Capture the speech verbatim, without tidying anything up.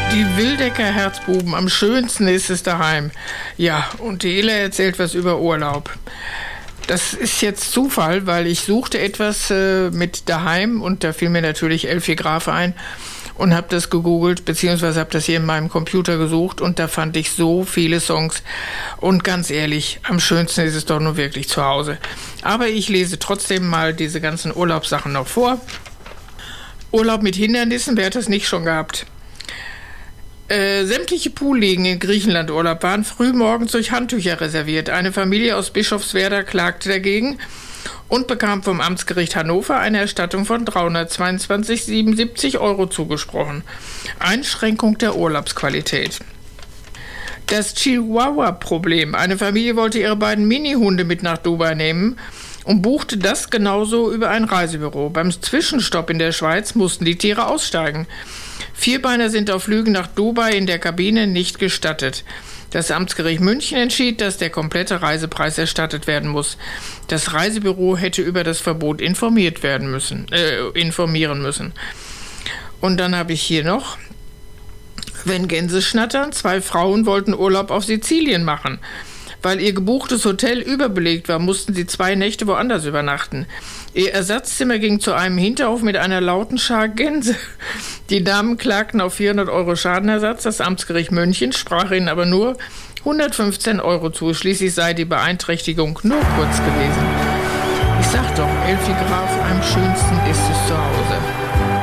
Die Wildecker Herzbuben, am schönsten ist es daheim. Ja, und die Illa erzählt was über Urlaub. Das ist jetzt Zufall, weil ich suchte etwas äh, mit daheim und da fiel mir natürlich Elfie Graf ein und habe das gegoogelt, beziehungsweise habe das hier in meinem Computer gesucht und da fand ich so viele Songs. Und ganz ehrlich, am schönsten ist es doch nur wirklich zu Hause. Aber ich lese trotzdem mal diese ganzen Urlaubssachen noch vor. Urlaub mit Hindernissen, wer hat das nicht schon gehabt? Äh, sämtliche Poolliegen in Griechenland Urlaub waren frühmorgens durch Handtücher reserviert. Eine Familie aus Bischofswerda klagte dagegen und bekam vom Amtsgericht Hannover eine Erstattung von dreihundertzweiundzwanzig Komma siebenundsiebzig Euro zugesprochen. Einschränkung der Urlaubsqualität. Das Chihuahua-Problem. Eine Familie wollte ihre beiden Mini-Hunde mit nach Dubai nehmen und buchte das genauso über ein Reisebüro. Beim Zwischenstopp in der Schweiz mussten die Tiere aussteigen. Vierbeiner sind auf Flügen nach Dubai in der Kabine nicht gestattet. Das Amtsgericht München entschied, dass der komplette Reisepreis erstattet werden muss. Das Reisebüro hätte über das Verbot informiert werden müssen, äh, informieren müssen. Und dann habe ich hier noch, wenn Gänse schnattern, zwei Frauen wollten Urlaub auf Sizilien machen. Weil ihr gebuchtes Hotel überbelegt war, mussten sie zwei Nächte woanders übernachten. Ihr Ersatzzimmer ging zu einem Hinterhof mit einer lauten Schar Gänse. Die Damen klagten auf vierhundert Euro Schadenersatz. Das Amtsgericht München sprach ihnen aber nur hundertfünfzehn Euro zu. Schließlich sei die Beeinträchtigung nur kurz gewesen. Ich sag doch, Elfie Graf, am schönsten ist es zu Hause.